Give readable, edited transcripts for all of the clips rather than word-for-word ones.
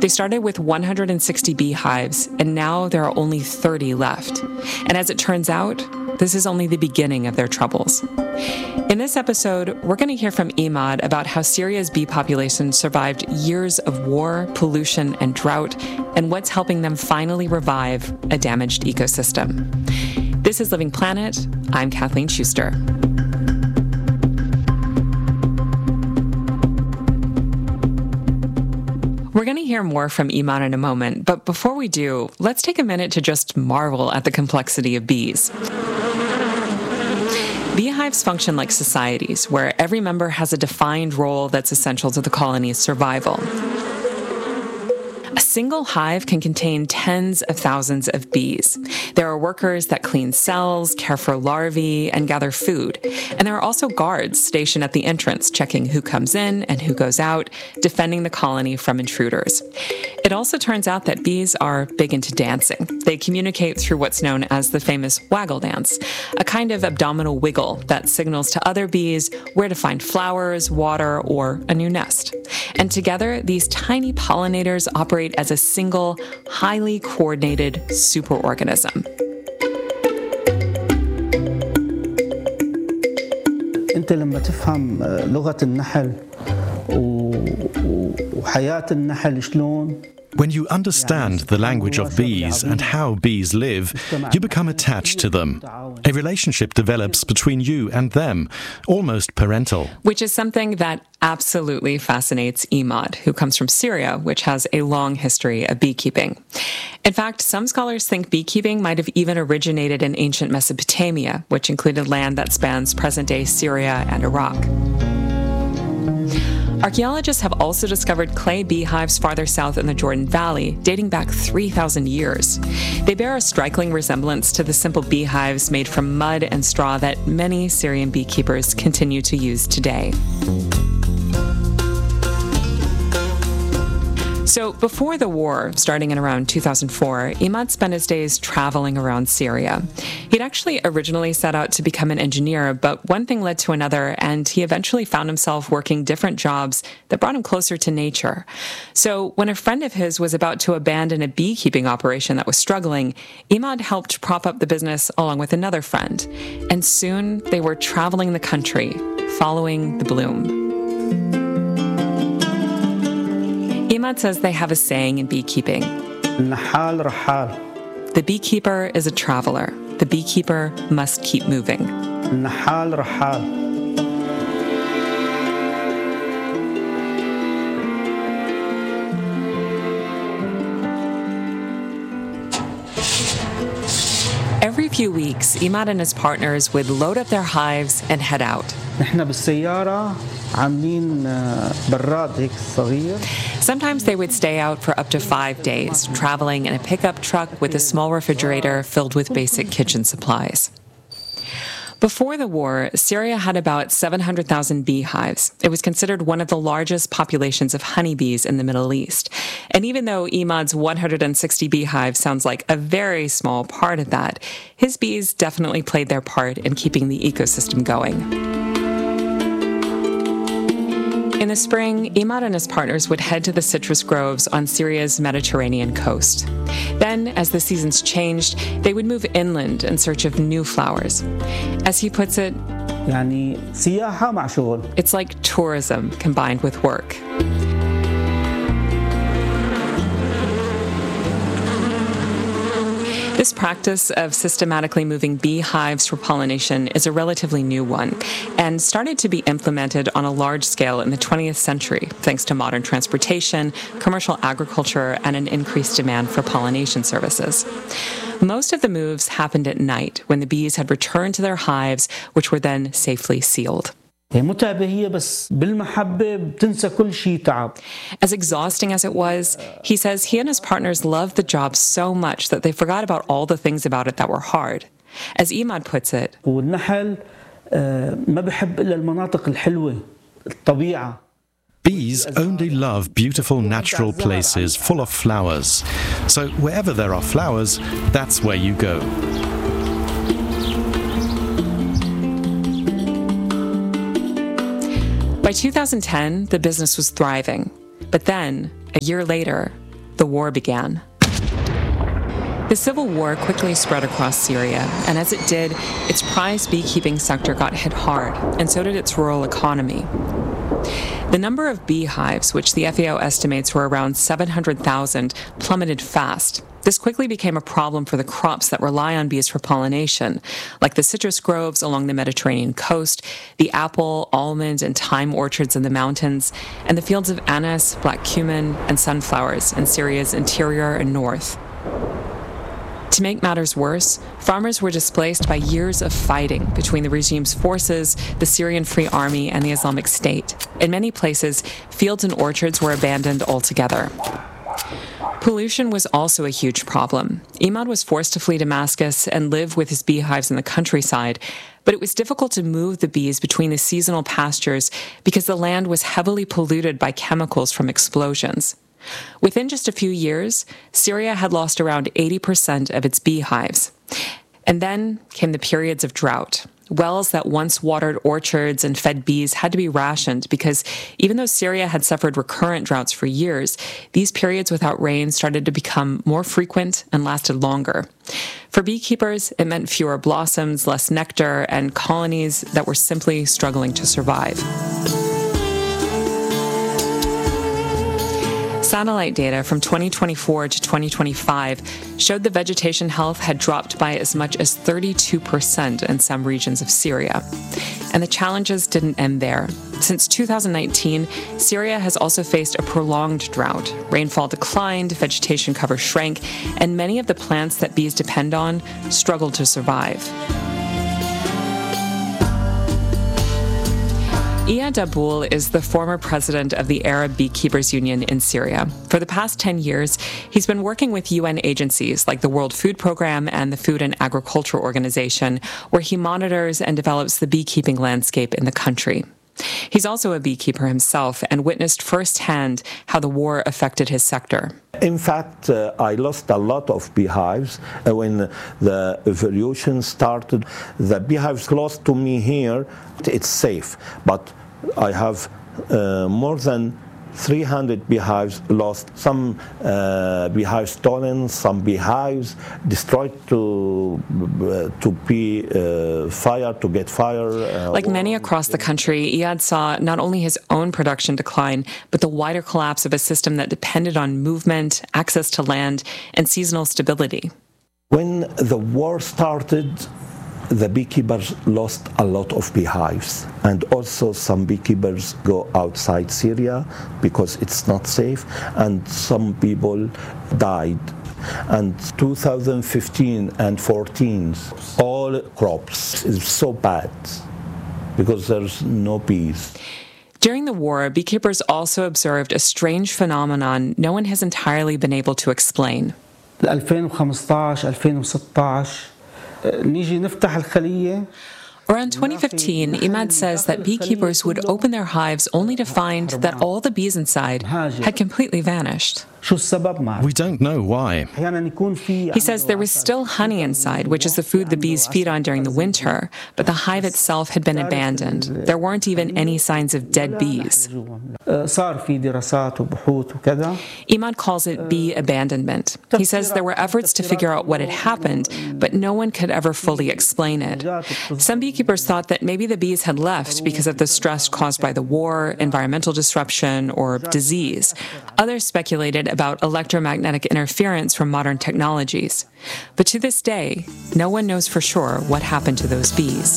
They started with 160 beehives, and now there are only 30 left. And as it turns out, this is only the beginning of their troubles. In this episode, we're going to hear from Imad about how Syria's bee population survived years of war, pollution, and drought, and what's helping them finally revive a damaged ecosystem. This is Living Planet. I'm Kathleen Schuster. We're going to hear more from Imad in a moment, but before we do, let's take a minute to just marvel at the complexity of bees. Beehives function like societies, where every member has a defined role that's essential to the colony's survival. A single hive can contain tens of thousands of bees. There are workers that clean cells, care for larvae, and gather food. And there are also guards stationed at the entrance, checking who comes in and who goes out, defending the colony from intruders. It also turns out that bees are big into dancing. They communicate through what's known as the famous waggle dance, a kind of abdominal wiggle that signals to other bees where to find flowers, water, or a new nest. And together, these tiny pollinators operate as a single, highly coordinated superorganism. أنت لما تفهم لغة النحل وحياة النحل شلون. When you understand the language of bees and how bees live, you become attached to them. A relationship develops between you and them, almost parental. Which is something that absolutely fascinates Imad, who comes from Syria, which has a long history of beekeeping. In fact, some scholars think beekeeping might have even originated in ancient Mesopotamia, which included land that spans present-day Syria and Iraq. Archaeologists have also discovered clay beehives farther south in the Jordan Valley, dating back 3,000 years. They bear a striking resemblance to the simple beehives made from mud and straw that many Syrian beekeepers continue to use today. So before the war, starting in around 2004, Imad spent his days traveling around Syria. He'd actually originally set out to become an engineer, but one thing led to another, and he eventually found himself working different jobs that brought him closer to nature. So when a friend of his was about to abandon a beekeeping operation that was struggling, Imad helped prop up the business along with another friend. And soon they were traveling the country, following the bloom. Imad says they have a saying in beekeeping. The beekeeper is a traveler. The beekeeper must keep moving. Every few weeks, Imad and his partners would load up their hives and head out. Sometimes they would stay out for up to 5 days, traveling in a pickup truck with a small refrigerator filled with basic kitchen supplies. Before the war, Syria had about 700,000 beehives. It was considered one of the largest populations of honeybees in the Middle East. And even though Imad's 160 beehives sounds like a very small part of that, his bees definitely played their part in keeping the ecosystem going. In the spring, Imad and his partners would head to the citrus groves on Syria's Mediterranean coast. Then, as the seasons changed, they would move inland in search of new flowers. As he puts it, it's like tourism combined with work. This practice of systematically moving beehives for pollination is a relatively new one and started to be implemented on a large scale in the 20th century, thanks to modern transportation, commercial agriculture, and an increased demand for pollination services. Most of the moves happened at night when the bees had returned to their hives, which were then safely sealed. As exhausting as it was, he says he and his partners loved the job so much that they forgot about all the things about it that were hard. As Imad puts it, bees only love beautiful natural places full of flowers. So wherever there are flowers, that's where you go. By 2010, the business was thriving. But then, a year later, the war began. The civil war quickly spread across Syria, and as it did, its prized beekeeping sector got hit hard, and so did its rural economy. The number of beehives, which the FAO estimates were around 700,000, plummeted fast. This quickly became a problem for the crops that rely on bees for pollination, like the citrus groves along the Mediterranean coast, the apple, almond, and thyme orchards in the mountains, and the fields of anise, black cumin, and sunflowers in Syria's interior and north. To make matters worse, farmers were displaced by years of fighting between the regime's forces, the Syrian Free Army, and the Islamic State. In many places, fields and orchards were abandoned altogether. Pollution was also a huge problem. Imad was forced to flee Damascus and live with his beehives in the countryside, but it was difficult to move the bees between the seasonal pastures because the land was heavily polluted by chemicals from explosions. Within just a few years, Syria had lost around 80% of its beehives. And then came the periods of drought. Wells that once watered orchards and fed bees had to be rationed because even though Syria had suffered recurrent droughts for years, these periods without rain started to become more frequent and lasted longer. For beekeepers, it meant fewer blossoms, less nectar, and colonies that were simply struggling to survive. Satellite data from 2024 to 2025 showed the vegetation health had dropped by as much as 32% in some regions of Syria. And the challenges didn't end there. Since 2019, Syria has also faced a prolonged drought. Rainfall declined, vegetation cover shrank, and many of the plants that bees depend on struggled to survive. Iyad Daboul is the former president of the Arab Beekeepers Union in Syria. For the past 10 years, he's been working with UN agencies like the World Food Programme and the Food and Agriculture Organization, where he monitors and develops the beekeeping landscape in the country. He's also a beekeeper himself and witnessed firsthand how the war affected his sector. In fact, I lost a lot of beehives when the evolution started. The beehives close to me here, it's safe, but I have more than 300 beehives lost, some beehives stolen, some beehives destroyed to be fired, to get fire. Like many across the country, Iyad saw not only his own production decline, but the wider collapse of a system that depended on movement, access to land, and seasonal stability. When the war started, the beekeepers lost a lot of beehives, and also some beekeepers go outside Syria because it's not safe, and some people died. And 2015 and 14, all crops is so bad because there's no bees. During the war, beekeepers also observed a strange phenomenon no one has entirely been able to explain. 2015 2016 نيجي نفتح الخلية. Around 2015, Imad says that beekeepers would open their hives only to find that all the bees inside had completely vanished. We don't know why. He says there was still honey inside, which is the food the bees feed on during the winter, but the hive itself had been abandoned. There weren't even any signs of dead bees. Imad calls it bee abandonment. He says there were efforts to figure out what had happened, but no one could ever fully explain it. Some beekeepers thought that maybe the bees had left because of the stress caused by the war, environmental disruption, or disease. Others speculated about electromagnetic interference from modern technologies. But to this day, no one knows for sure what happened to those bees.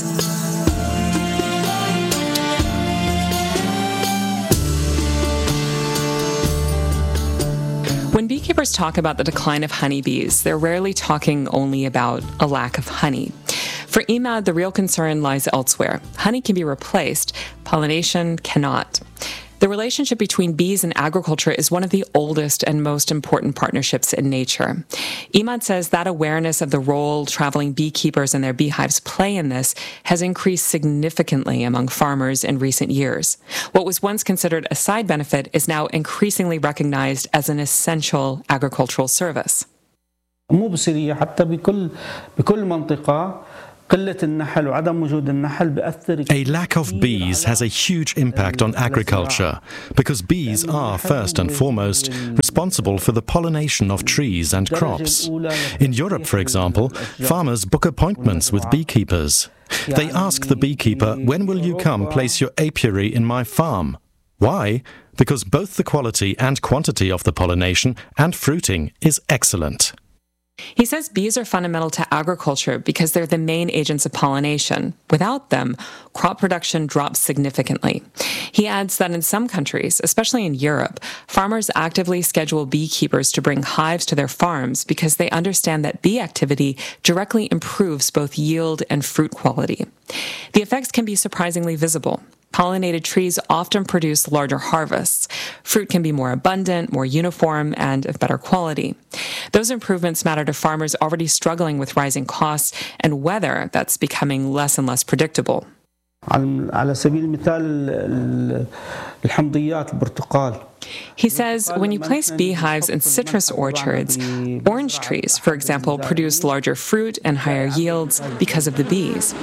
When beekeepers talk about the decline of honeybees, they're rarely talking only about a lack of honey. For Imad, the real concern lies elsewhere. Honey can be replaced, pollination cannot. The relationship between bees and agriculture is one of the oldest and most important partnerships in nature. Imad says that awareness of the role traveling beekeepers and their beehives play in this has increased significantly among farmers in recent years. What was once considered a side benefit is now increasingly recognized as an essential agricultural service. مو بسوريا حتى بكل منطقة. قلة النحل وعدم وجود النحل بيأثر. A lack of bees has a huge impact on agriculture because bees are, first and foremost, responsible for the pollination of trees and crops. In Europe, for example, farmers book appointments with beekeepers. They ask the beekeeper, "When will you come place your apiary in my farm?" Why? Because both the quality and quantity of the pollination and fruiting is excellent. He says bees are fundamental to agriculture because they're the main agents of pollination. Without them, crop production drops significantly. He adds that in some countries, especially in Europe, farmers actively schedule beekeepers to bring hives to their farms because they understand that bee activity directly improves both yield and fruit quality. The effects can be surprisingly visible. Pollinated trees often produce larger harvests. Fruit can be more abundant, more uniform, and of better quality. Those improvements matter to farmers already struggling with rising costs and weather that's becoming less and less predictable. على سبيل المثال الحمضيات البرتقال. He says when you place beehives in citrus orchards, orange trees, for example, produce larger fruit and higher yields because of the bees.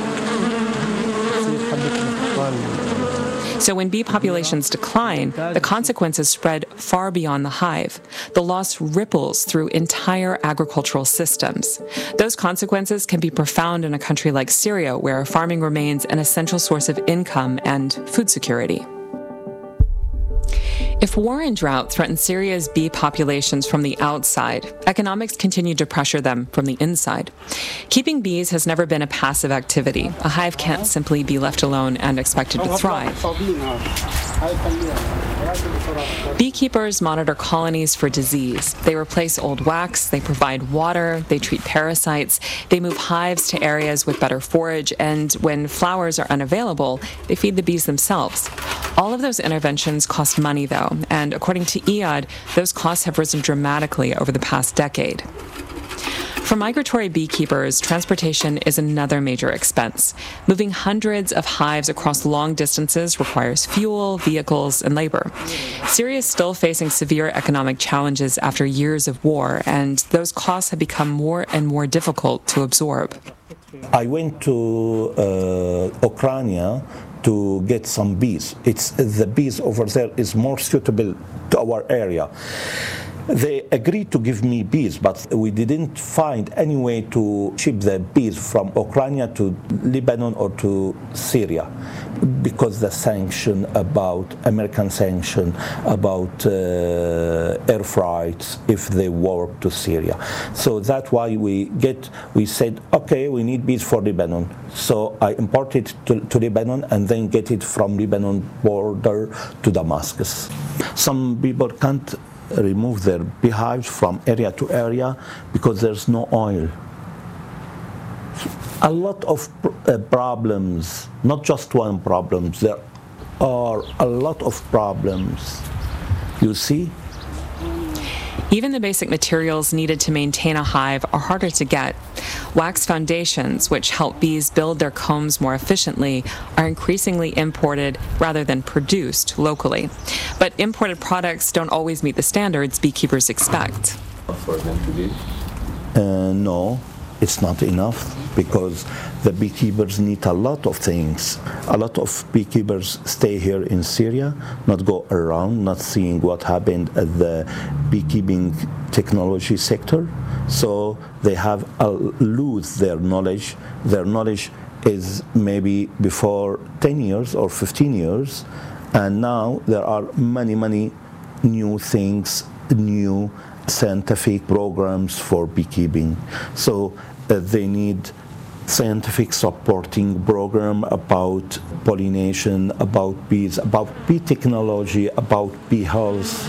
So when bee populations decline, the consequences spread far beyond the hive. The loss ripples through entire agricultural systems. Those consequences can be profound in a country like Syria, where farming remains an essential source of income and food security. If war and drought threaten Syria's bee populations from the outside, economics continue to pressure them from the inside. Keeping bees has never been a passive activity. A hive can't simply be left alone and expected to thrive. Beekeepers monitor colonies for disease. They replace old wax, they provide water, they treat parasites, they move hives to areas with better forage, and when flowers are unavailable, they feed the bees themselves. All of those interventions cost money, though, and according to IAD, those costs have risen dramatically over the past decade. For migratory beekeepers, transportation is another major expense. Moving hundreds of hives across long distances requires fuel, vehicles, and labor. Syria is still facing severe economic challenges after years of war, and those costs have become more and more difficult to absorb. I went to Ukraine to get some bees. The bees over there is more suitable to our area. They agreed to give me bees, but we didn't find any way to ship the bees from Ukraine to Lebanon or to Syria because the sanction American sanction about air freights if they work to Syria. So that's why we said, okay, we need bees for Lebanon. So I imported to Lebanon and then get it from Lebanon border to Damascus. Some people can't remove their beehives from area to area because there's no oil. A lot of problems, not just one problem, there are a lot of problems, you see? Even the basic materials needed to maintain a hive are harder to get. Wax foundations, which help bees build their combs more efficiently, are increasingly imported rather than produced locally. But imported products don't always meet the standards beekeepers expect. No, it's not enough because the beekeepers need a lot of things. A lot of beekeepers stay here in Syria, not go around, not seeing what happened at the beekeeping technology sector. So they have lose their knowledge. Their knowledge is maybe before 10 years or 15 years. And now there are many new things, new scientific programs for beekeeping. So they need scientific supporting program about pollination, about bees, about bee technology, about bee health.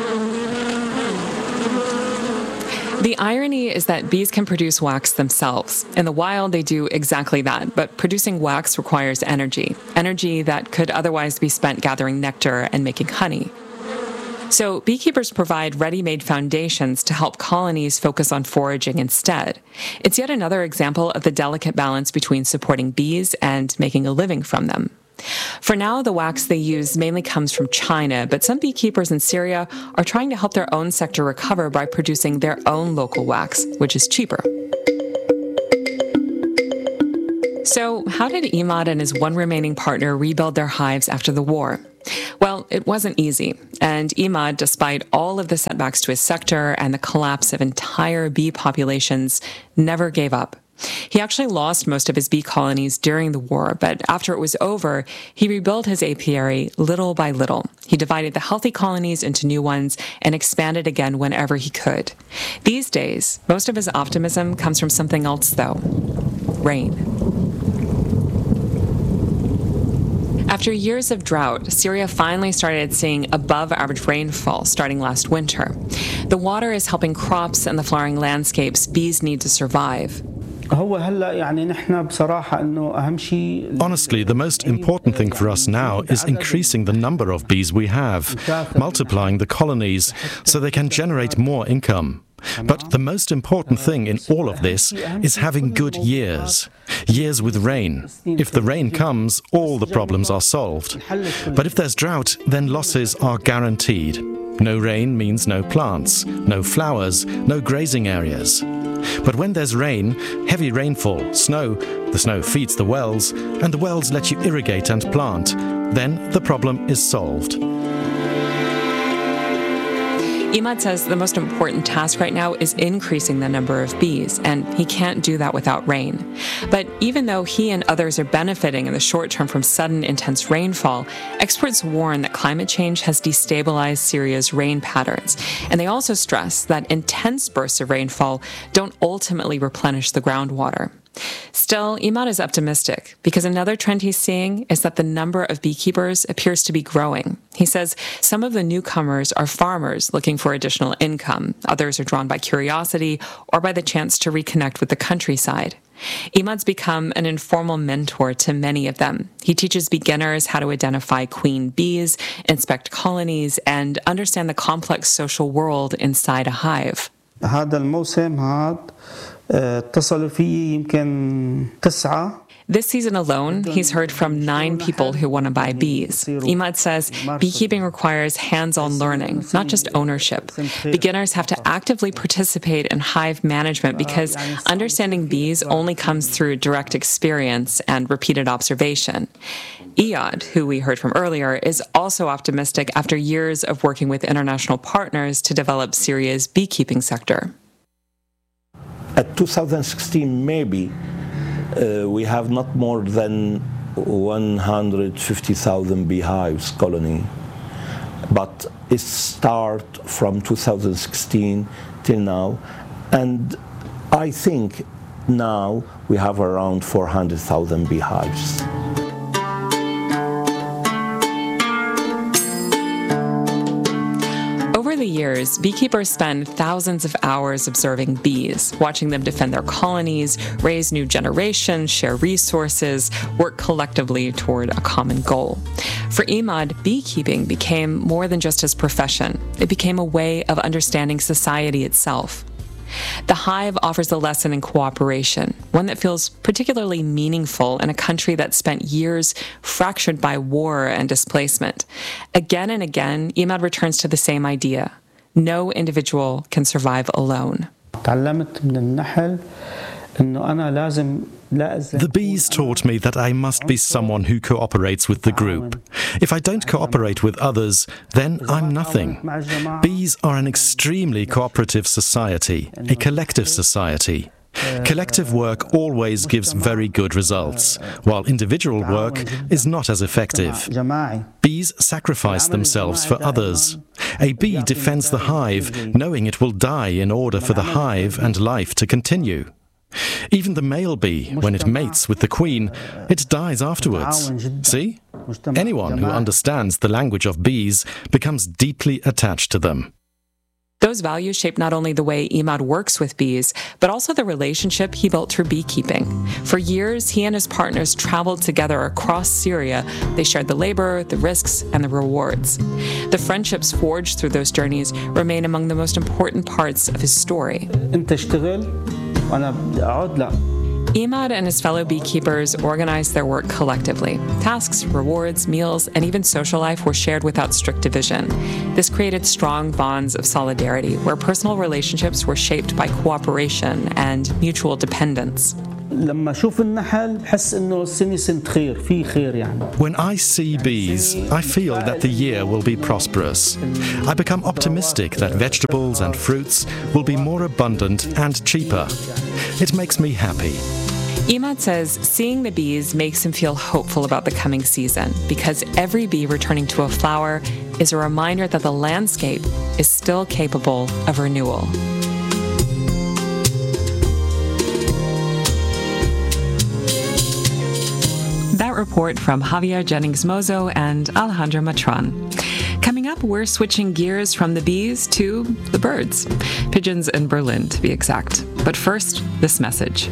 The irony is that bees can produce wax themselves. In the wild, they do exactly that, but producing wax requires energy that could otherwise be spent gathering nectar and making honey. So beekeepers provide ready-made foundations to help colonies focus on foraging instead. It's yet another example of the delicate balance between supporting bees and making a living from them. For now, the wax they use mainly comes from China, but some beekeepers in Syria are trying to help their own sector recover by producing their own local wax, which is cheaper. So, how did Imad and his one remaining partner rebuild their hives after the war? Well, it wasn't easy, and Imad, despite all of the setbacks to his sector and the collapse of entire bee populations, never gave up. He actually lost most of his bee colonies during the war, but after it was over, he rebuilt his apiary little by little. He divided the healthy colonies into new ones and expanded again whenever he could. These days, most of his optimism comes from something else, though: rain. After years of drought, Syria finally started seeing above-average rainfall starting last winter. The water is helping crops and the flowering landscapes bees need to survive. Honestly, the most important thing for us now is increasing the number of bees we have, multiplying the colonies so they can generate more income. But the most important thing in all of this is having good years with rain. If the rain comes, all the problems are solved. But if there's drought, then losses are guaranteed. No rain means no plants, no flowers, no grazing areas. But when there's rain, heavy rainfall, the snow feeds the wells, and the wells let you irrigate and plant, then the problem is solved. Imad says the most important task right now is increasing the number of bees, and he can't do that without rain. But even though he and others are benefiting in the short term from sudden, intense rainfall, experts warn that climate change has destabilized Syria's rain patterns, and they also stress that intense bursts of rainfall don't ultimately replenish the groundwater. Still, Imad is optimistic because another trend he's seeing is that the number of beekeepers appears to be growing. He says some of the newcomers are farmers looking for additional income. Others are drawn by curiosity or by the chance to reconnect with the countryside. Imad's become an informal mentor to many of them. He teaches beginners how to identify queen bees, inspect colonies, and understand the complex social world inside a hive. This season alone, he's heard from 9 people who want to buy bees. Imad says beekeeping requires hands-on learning, not just ownership. Beginners have to actively participate in hive management because understanding bees only comes through direct experience and repeated observation. Iyad, who we heard from earlier, is also optimistic after years of working with international partners to develop Syria's beekeeping sector. At 2016, maybe, we have not more than 150,000 beehives colony. But it starts from 2016 till now. And I think now we have around 400,000 beehives. Over the years, beekeepers spend thousands of hours observing bees, watching them defend their colonies, raise new generations, share resources, work collectively toward a common goal. For Imad, beekeeping became more than just his profession. It became a way of understanding society itself. The hive offers a lesson in cooperation, one that feels particularly meaningful in a country that spent years fractured by war and displacement. Again and again, Imad returns to the same idea: no individual can survive alone. The bees taught me that I must be someone who cooperates with the group. If I don't cooperate with others, then I'm nothing. Bees are an extremely cooperative society, a collective society. Collective work always gives very good results, while individual work is not as effective. Bees sacrifice themselves for others. A bee defends the hive, knowing it will die in order for the hive and life to continue. Even the male bee, when it mates with the queen, it dies afterwards. See? Anyone who understands the language of bees becomes deeply attached to them. Those values shape not only the way Imad works with bees, but also the relationship he built through beekeeping. For years, he and his partners traveled together across Syria. They shared the labor, the risks, and the rewards. The friendships forged through those journeys remain among the most important parts of his story. Imad and his fellow beekeepers organized their work collectively. Tasks, rewards, meals, and even social life were shared without strict division. This created strong bonds of solidarity, where personal relationships were shaped by cooperation and mutual dependence. لما أشوف النحل بحس إنه السنة سنة خير في خير يعني. When I see bees, I feel that the year will be prosperous. I become optimistic that vegetables and fruits will be more abundant and cheaper. It makes me happy. Imad says seeing the bees makes him feel hopeful about the coming season because every bee returning to a flower is a reminder that the landscape is still capable of renewal. That report from Javier Jennings-Mozo and Alejandra Matran. Coming up, we're switching gears from the bees to the birds. Pigeons in Berlin, to be exact. But first, this message.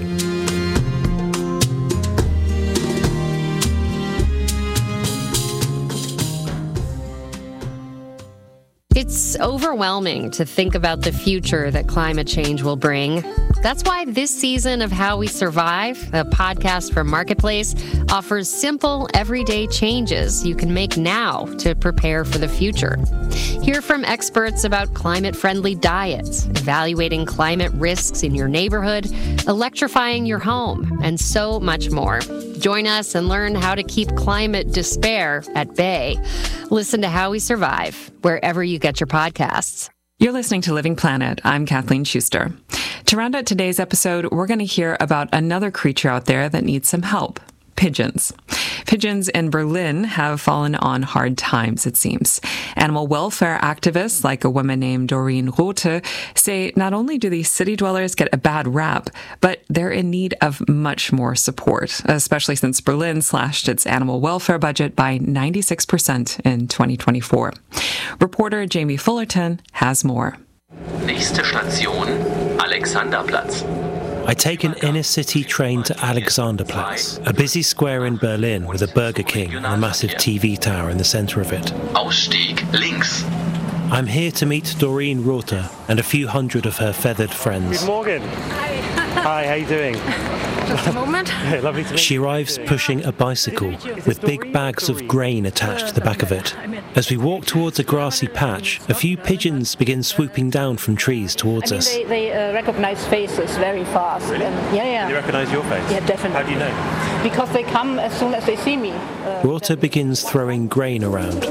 It's overwhelming to think about the future that climate change will bring. That's why this season of How We Survive, a podcast from Marketplace, offers simple, everyday changes you can make now to prepare for the future. Hear from experts about climate-friendly diets, evaluating climate risks in your neighborhood, electrifying your home, and so much more. Join us and learn how to keep climate despair at bay. Listen to How We Survive, wherever you get your podcasts. You're listening to Living Planet. I'm Kathleen Schuster. To round out today's episode, we're going to hear about another creature out there that needs some help. Pigeons. Pigeons in Berlin have fallen on hard times, it seems. Animal welfare activists, like a woman named Doreen Rothe, say not only do these city dwellers get a bad rap, but they're in need of much more support, especially since Berlin slashed its animal welfare budget by 96% in 2024. Reporter Jamie Fullerton has more. Nächste Station, Alexanderplatz. I take an inner-city train to Alexanderplatz, a busy square in Berlin with a Burger King and a massive TV tower in the centre of it. Ausstieg links. I'm here to meet Doreen Rothe and a few hundred of her feathered friends. Good morning. Hi, how you doing? Just a moment. Yeah, lovely to meet She you. arrives pushing a bicycle with big bags of grain attached to the back of it. As we walk towards a grassy patch, a few pigeons begin swooping down from trees towards us. They recognize faces very fast. Really? Yeah. They recognise your face? Yeah, definitely. How do you know? Because they come as soon as they see me. Rothe begins throwing grain around.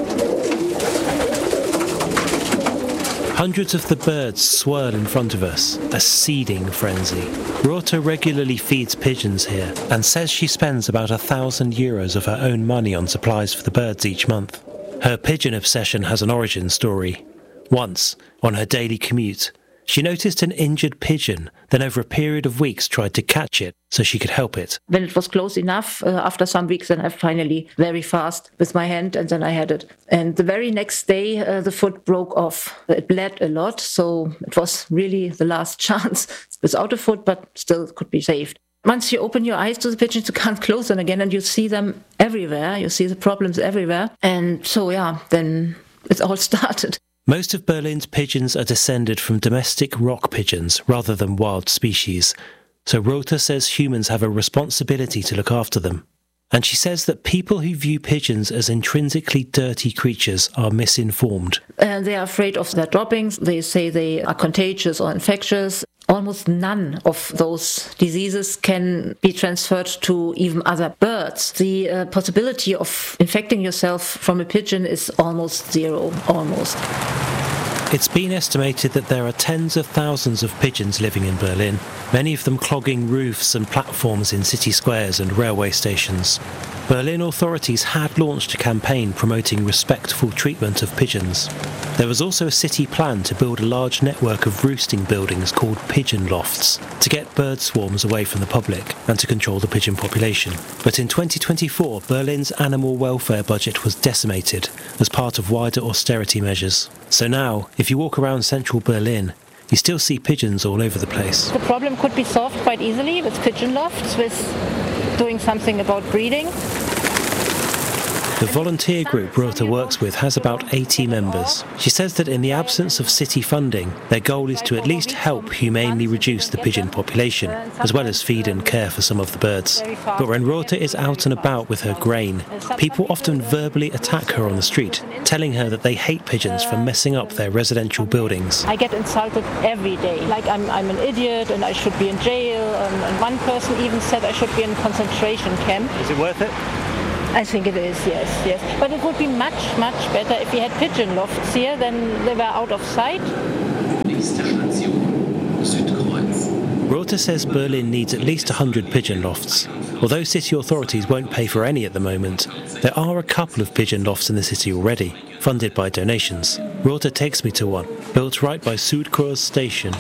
Hundreds of the birds swirl in front of us, a seeding frenzy. Rothe regularly feeds pigeons here and says she spends about €1,000 of her own money on supplies for the birds each month. Her pigeon obsession has an origin story. Once, on her daily commute, she noticed an injured pigeon, then over a period of weeks tried to catch it so she could help it. When it was close enough, after some weeks, then I finally, very fast, with my hand, and then I had it. And the very next day, the foot broke off. It bled a lot, so it was really the last chance. Without a foot, but still could be saved. Once you open your eyes to the pigeons, you can't close them again, and you see them everywhere. You see the problems everywhere. And so, then it all started. Most of Berlin's pigeons are descended from domestic rock pigeons rather than wild species, so Rothe says humans have a responsibility to look after them. And she says that people who view pigeons as intrinsically dirty creatures are misinformed. They are afraid of their droppings. They say they are contagious or infectious. Almost none of those diseases can be transferred to even other birds. The possibility of infecting yourself from a pigeon is almost zero, almost. It's been estimated that there are tens of thousands of pigeons living in Berlin, many of them clogging roofs and platforms in city squares and railway stations. Berlin authorities had launched a campaign promoting respectful treatment of pigeons. There was also a city plan to build a large network of roosting buildings called pigeon lofts to get bird swarms away from the public and to control the pigeon population. But in 2024, Berlin's animal welfare budget was decimated as part of wider austerity measures. So now, if you walk around central Berlin, you still see pigeons all over the place. The problem could be solved quite easily with pigeon lofts, with doing something about breeding. The volunteer group Rota works with has about 80 members. She says that in the absence of city funding, their goal is to at least help humanely reduce the pigeon population, as well as feed and care for some of the birds. But when Rota is out and about with her grain, people often verbally attack her on the street, telling her that they hate pigeons for messing up their residential buildings. I get insulted every day, like I'm an idiot and I should be in jail, and one person even said I should be in a concentration camp. Is it worth it? I think it is, yes. But it would be much, much better if we had pigeon lofts here, then they were out of sight. Nächste Station, Südkreuz. Rota says Berlin needs at least 100 pigeon lofts. Although city authorities won't pay for any at the moment, there are a couple of pigeon lofts in the city already, funded by donations. Rota takes me to one, built right by Südkreuz station.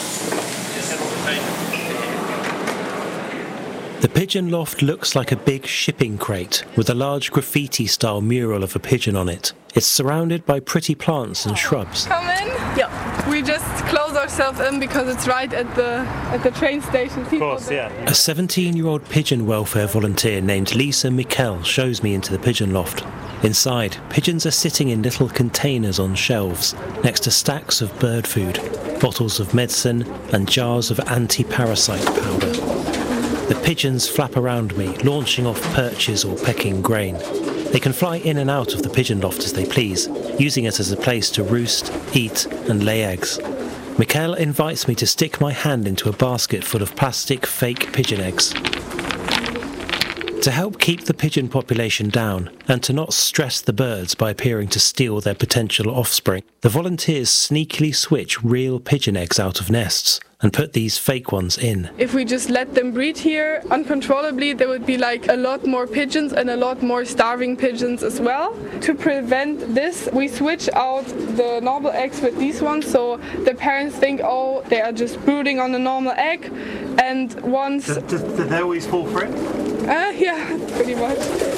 The pigeon loft looks like a big shipping crate with a large graffiti-style mural of a pigeon on it. It's surrounded by pretty plants and shrubs. Come in? Yeah. We just close ourselves in because it's right at the train station. Of course, yeah. A 17-year-old pigeon welfare volunteer named Lisa Mikkel shows me into the pigeon loft. Inside, pigeons are sitting in little containers on shelves next to stacks of bird food, bottles of medicine and jars of anti-parasite powder. The pigeons flap around me, launching off perches or pecking grain. They can fly in and out of the pigeon loft as they please, using it as a place to roost, eat and lay eggs. Mikkel invites me to stick my hand into a basket full of plastic fake pigeon eggs. To help keep the pigeon population down and to not stress the birds by appearing to steal their potential offspring, the volunteers sneakily switch real pigeon eggs out of nests and put these fake ones in. If we just let them breed here uncontrollably, there would be like a lot more pigeons and a lot more starving pigeons as well. To prevent this, we switch out the normal eggs with these ones, so the parents think, oh, they are just brooding on a normal egg, and once... Do they always fall for it? Yeah, pretty much.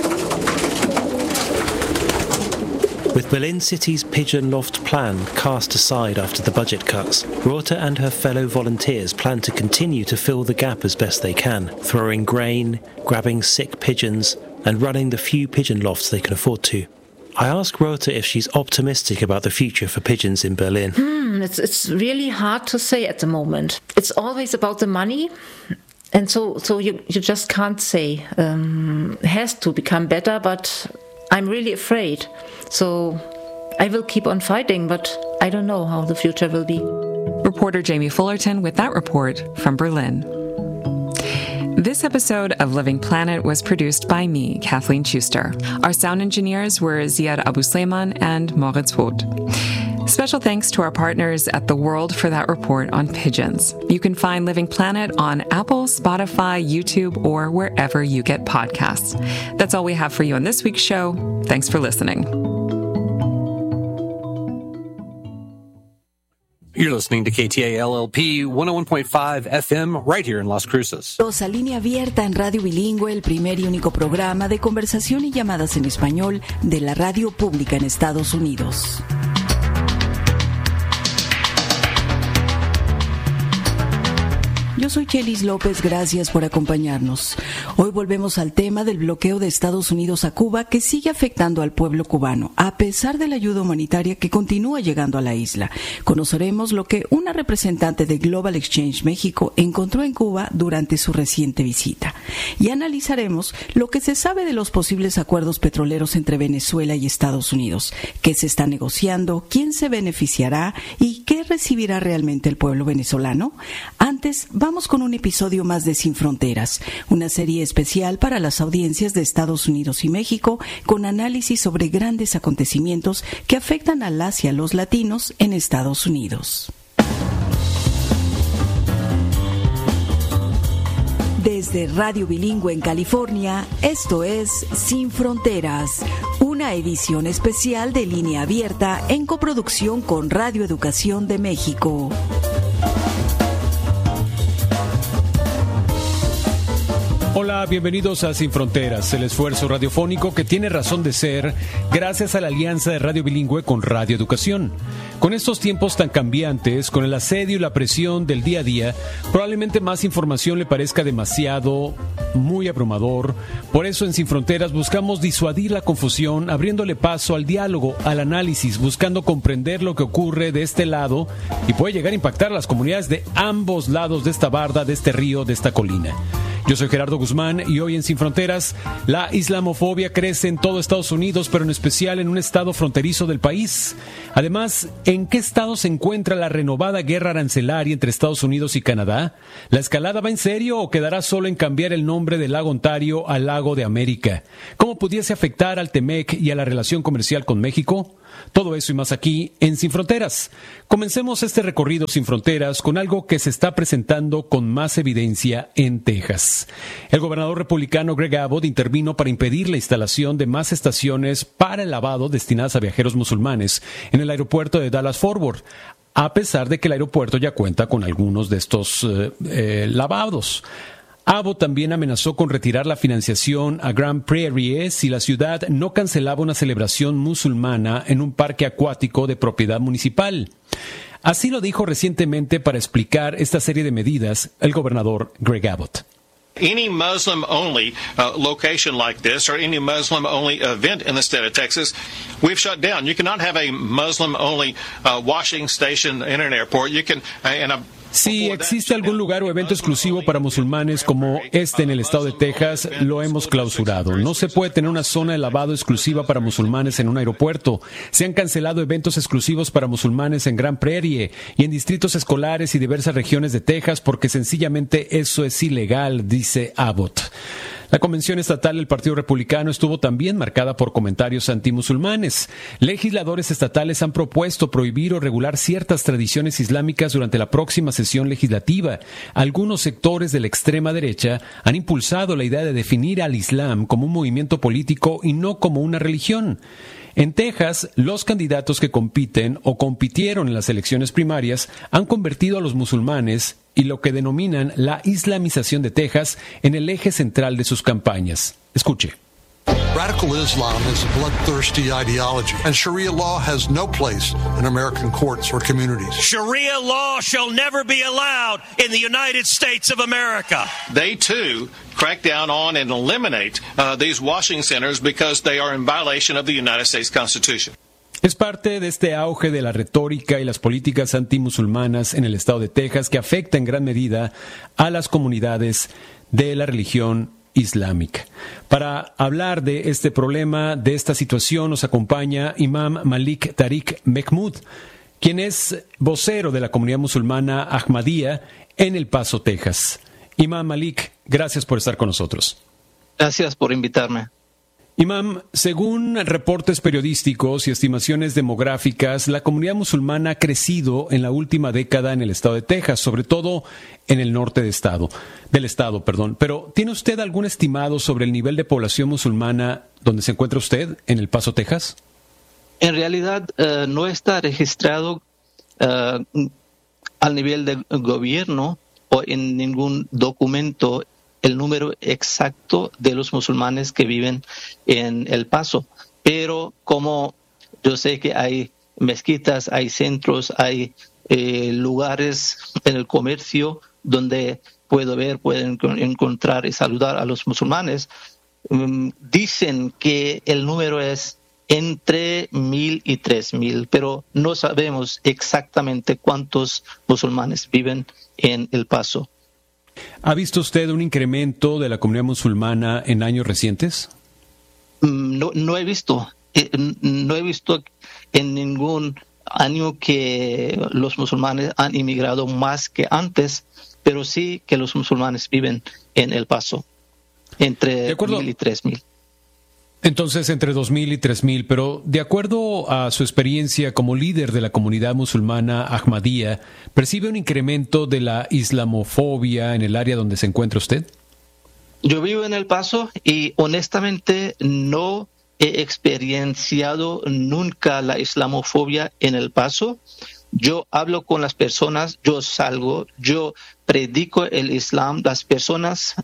With Berlin City's pigeon loft plan cast aside after the budget cuts, Rota and her fellow volunteers plan to continue to fill the gap as best they can, throwing grain, grabbing sick pigeons, and running the few pigeon lofts they can afford to. I ask Rota if she's optimistic about the future for pigeons in Berlin. It's really hard to say at the moment. It's always about the money. And so you just can't say. It has to become better, but I'm really afraid. So I will keep on fighting, but I don't know how the future will be. Reporter Jamie Fullerton with that report from Berlin. This episode of Living Planet was produced by me, Kathleen Schuster. Our sound engineers were Ziad Abu-Sleiman and Moritz Voth. Special thanks to our partners at The World for that report on pigeons. You can find Living Planet on Apple, Spotify, YouTube, or wherever you get podcasts. That's all we have for you on this week's show. Thanks for listening. You're listening to KTAL-LP 101.5 FM right here in Las Cruces. A Línea Abierta en Radio Bilingüe, el primer y único programa de conversación y llamadas en español de la radio pública en Estados Unidos. Yo soy Chelis López, gracias por acompañarnos. Hoy volvemos al tema del bloqueo de Estados Unidos a Cuba que sigue afectando al pueblo cubano, a pesar de la ayuda humanitaria que continúa llegando a la isla. Conoceremos lo que una representante de Global Exchange México encontró en Cuba durante su reciente visita. Y analizaremos lo que se sabe de los posibles acuerdos petroleros entre Venezuela y Estados Unidos, qué se está negociando, quién se beneficiará y qué recibirá realmente el pueblo venezolano. Antes, vamos con un episodio más de Sin Fronteras, una serie especial para las audiencias de Estados Unidos y México, con análisis sobre grandes acontecimientos que afectan a las y a los latinos en Estados Unidos. Desde Radio Bilingüe en California, esto es Sin Fronteras, una edición especial de Línea Abierta en coproducción con Radio Educación de México. Hola, bienvenidos a Sin Fronteras, el esfuerzo radiofónico que tiene razón de ser gracias a la alianza de Radio Bilingüe con Radio Educación. Con estos tiempos tan cambiantes, con el asedio y la presión del día a día, probablemente más información le parezca demasiado, muy abrumador. Por eso en Sin Fronteras buscamos disuadir la confusión, abriéndole paso al diálogo, al análisis, buscando comprender lo que ocurre de este lado y puede llegar a impactar a las comunidades de ambos lados de esta barda, de este río, de esta colina. Yo soy Gerardo Guzmán y hoy en Sin Fronteras, la islamofobia crece en todo Estados Unidos, pero en especial en un estado fronterizo del país. Además, ¿en qué estado se encuentra la renovada guerra arancelaria entre Estados Unidos y Canadá? ¿La escalada va en serio o quedará solo en cambiar el nombre del lago Ontario al lago de América? ¿Cómo pudiese afectar al TEMEC y a la relación comercial con México? Todo eso y más aquí en Sin Fronteras. Comencemos este recorrido sin fronteras con algo que se está presentando con más evidencia en Texas. El gobernador republicano Greg Abbott intervino para impedir la instalación de más estaciones para el lavado destinadas a viajeros musulmanes en el aeropuerto de Dallas-Fort Worth, a pesar de que el aeropuerto ya cuenta con algunos de estos lavados. Abbott también amenazó con retirar la financiación a Grand Prairie si la ciudad no cancelaba una celebración musulmana en un parque acuático de propiedad municipal. Así lo dijo recientemente para explicar esta serie de medidas el gobernador Greg Abbott. Any Muslim-only location like this or any Muslim-only event in the state of Texas, we've shut down. You cannot have a Muslim-only washing station in an airport. You can, Si existe algún lugar o evento exclusivo para musulmanes como este en el estado de Texas, lo hemos clausurado. No se puede tener una zona de lavado exclusiva para musulmanes en un aeropuerto. Se han cancelado eventos exclusivos para musulmanes en Grand Prairie y en distritos escolares y diversas regiones de Texas porque sencillamente eso es ilegal, dice Abbott. La convención estatal del Partido Republicano estuvo también marcada por comentarios antimusulmanes. Legisladores estatales han propuesto prohibir o regular ciertas tradiciones islámicas durante la próxima sesión legislativa. Algunos sectores de la extrema derecha han impulsado la idea de definir al Islam como un movimiento político y no como una religión. En Texas, los candidatos que compiten o compitieron en las elecciones primarias han convertido a los musulmanes y lo que denominan la islamización de Texas en el eje central de sus campañas. Escuche. Radical Islam is a bloodthirsty ideology, and Sharia law has no place in American courts or communities. Sharia law shall never be allowed in the United States of America. They, too, crack down on and eliminate these washing centers because they are in violation of the United States Constitution. Es parte de este auge de la retórica y las políticas antimusulmanas en el estado de Texas que afecta en gran medida a las comunidades de la religión islámica. Para hablar de este problema, de esta situación, nos acompaña Imam Malik Tariq Mehmood, quien es vocero de la comunidad musulmana Ahmadía en El Paso, Texas. Imam Malik, gracias por estar con nosotros. Gracias por invitarme. Imam, según reportes periodísticos y estimaciones demográficas, la comunidad musulmana ha crecido en la última década en el estado de Texas, sobre todo en el norte del estado. Pero, ¿tiene usted algún estimado sobre el nivel de población musulmana donde se encuentra usted, en El Paso, Texas? En realidad, no está registrado al nivel del gobierno o en ningún documento el número exacto de los musulmanes que viven en El Paso. Pero como yo sé que hay mezquitas, hay centros, hay lugares en el comercio donde pueden encontrar y saludar a los musulmanes, dicen que el número es entre 1,000 y 3,000, pero no sabemos exactamente cuántos musulmanes viven en El Paso. ¿Ha visto usted un incremento de la comunidad musulmana en años recientes? No he visto. No he visto en ningún año que los musulmanes han inmigrado más que antes, pero sí que los musulmanes viven en El Paso, entre 1,000 y 3,000. Entonces, entre 2,000 y 3,000, pero de acuerdo a su experiencia como líder de la comunidad musulmana Ahmadía, ¿percibe un incremento de la islamofobia en el área donde se encuentra usted? Yo vivo en El Paso y honestamente no he experienciado nunca la islamofobia en El Paso. Yo hablo con las personas, yo salgo, yo predico el Islam, las personas